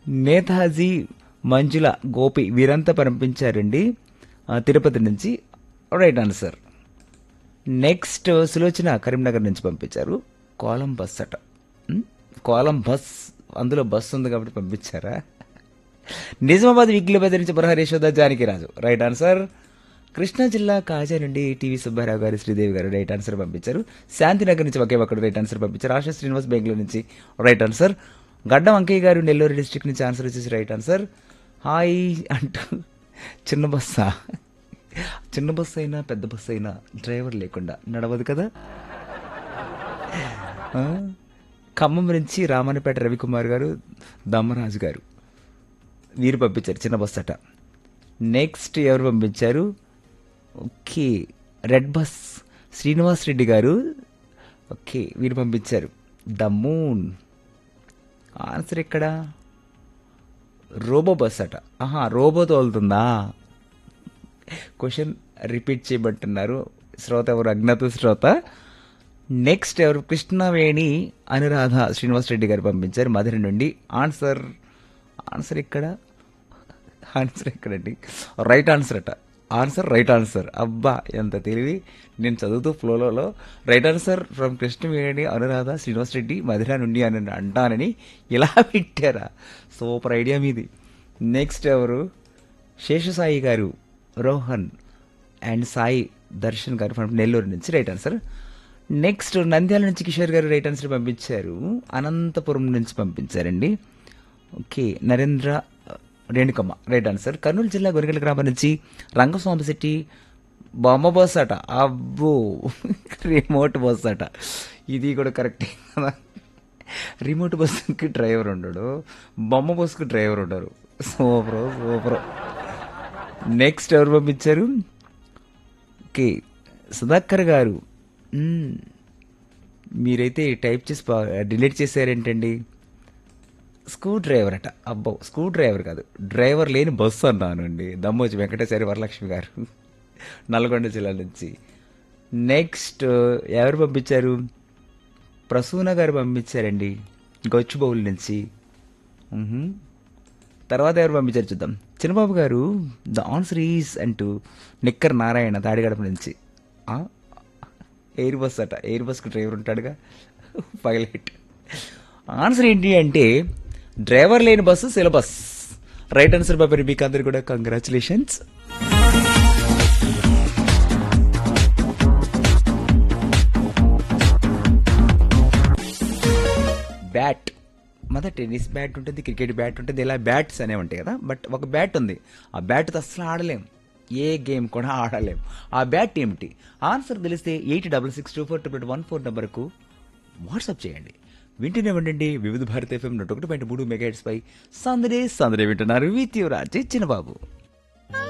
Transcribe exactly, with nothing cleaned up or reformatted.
నేతాజీ, మంజుల, గోపి వీరంతా పంపించారండి ఆ, తిరుపతి నుంచి. Right answer. Next Sulochana Karimnagar నుంచి పంపించారు. కోలం బస్ అట. ఉమ్, కోలం బస్, అందులో బస్ ఉంది కాబట్టి పంపించారా? నిజామాబాద్ వీక్లీ బజార్ నుంచి బురహరి యశోద జానకి రాజు. Right answer. కృష్ణా జిల్లా కాజా నుండి టీవీ సుబ్బారావు గారు, శ్రీదేవి గారు రైట్ ఆన్సర్ పంపించారు. శాంతినగర్ నుంచి ఒకే ఒక్కడు రైట్ ఆన్సర్ పంపించారు. ఆశా శ్రీనివాస్ బెంగళూరు నుంచి రైట్ ఆన్సర్. గడ్డం అంకయ్య గారు నెల్లూరు డిస్ట్రిక్ట్ నుంచి ఆన్సర్ వచ్చేసి రైట్ ఆన్సర్. హాయ్ అంటూ చిన్న బస్సా, చిన్న బస్సు అయినా పెద్ద బస్సు అయినా డ్రైవర్ లేకుండా నడవదు కదా. ఆ? ఖమ్మం నుంచి రామన్నపేట రవికుమార్ గారు, దమ్మరాజు గారు వీరు పంపించారు చిన్న బస్ అట. నెక్స్ట్ ఎవరు పంపించారు? Okay, red bus Srinivas Reddy గారు. ఓకే, వీరు పంపించారు ద మూన్. ఆన్సర్ ఎక్కడ? రోబో బస్ అట. ఆహా, రోబో తోలుతుందా? క్వశ్చన్ రిపీట్ చేయబట్టున్నారు శ్రోత ఎవరు? అజ్ఞాత శ్రోత. నెక్స్ట్ ఎవరు? కృష్ణవేణి అనురాధ శ్రీనివాస్ రెడ్డి గారు పంపించారు మధుర నుండి. ఆన్సర్ ఆన్సర్ ఎక్కడ? ఆన్సర్ ఎక్కడండి? రైట్ ఆన్సర్ అట. Answer right answer. అబ్బా ఎంత తెలివి! నేను చదువుతూ ఫ్లోలో right answer from Krishnaveni Anuradha Srinivas Reddy మధుర నుండి అని అంటానని ఇలా పెట్టారా? సూపర్ ఐడియా మీది. నెక్స్ట్ ఎవరు? శేషసాయి గారు, రోహన్ అండ్ సాయి దర్శన్ గారు ఫ్రమ్ నెల్లూరు నుంచి రైట్ ఆన్సర్. నెక్స్ట్ నంద్యాల నుంచి కిషోర్ గారు రైట్ ఆన్సర్ పంపించారు. అనంతపురం నుంచి పంపించారండి. Okay, Narendra Renukamma right answer. Kurnool జిల్లా గొరిగల గ్రామం నుంచి రంగస్వామి శెట్టి బొమ్మ బస్ అట. అబ్బో, రిమోట్ బస్ అట. ఇది కూడా కరెక్టే కదా. రిమోట్ బస్కి డ్రైవర్ ఉండడు, బొమ్మ బస్కి డ్రైవర్ ఉండరు. Super super. నెక్స్ట్ ఎవరు పంపించారు? ఓకే, సుధాకర్ గారు. మ్మ్. మీరైతే టైప్ చేసి డిలీట్ చేశారేంటండి? స్క్రూ డ్రైవర్ అట. అబ్బో, స్క్రూ డ్రైవర్ కాదు, డ్రైవర్ లేని బస్సు అన్నానండి. దమ్మోజి వెంకటేశ్వరి వరలక్ష్మి గారు నల్గొండ జిల్లా నుంచి. నెక్స్ట్ ఎవరు పంపించారు? ప్రసూన గారు పంపించారండి గొచ్చిబౌలి నుంచి. మ్హూ. తర్వాత ఎవరు పంపించారు చూద్దాం. చిన్నబాబు గారు ద ఆన్సర్ ఈజ్ అంటూ నిక్కర్ నారాయణ తాడిగడప నుంచి. ఆ? ఎయిర్ బస్ అట. ఎయిర్ బస్కి డ్రైవర్ ఉంటాడుగా, పైలట్. ఆన్సర్ ఏంటి అంటే డ్రైవర్ లేని బస్సు సిలబస్. రైట్ ఆన్సర్ బాబు. మీకు అందరు కూడా కంగ్రాచులేషన్స్. బ్యాట్, మన టెన్నిస్ బ్యాట్ ఉంటుంది, క్రికెట్ బ్యాట్ ఉంటుంది, ఇలా బ్యాట్స్ అనేవి ఉంటాయి కదా. బట్ ఒక బ్యాట్ ఉంది, ఆ బ్యాట్తో అసలు ఆడలేం, ఏ గేమ్ కూడా ఆడలేం. ఆ బ్యాట్ ఏమిటి? ఆన్సర్ తెలిస్తే eight double six two four triple one four నెంబర్కు వాట్సాప్ చేయండి. వింటూనే ఉండండి వివిధ భారత ఎఫ్ఎం నూట ఒకటి పాయింట్ మూడు మెగాహెర్ట్జ్ పై సందడే సందడే వింటున్నారు విత్ యువరాజ్ చిన్నబాబు.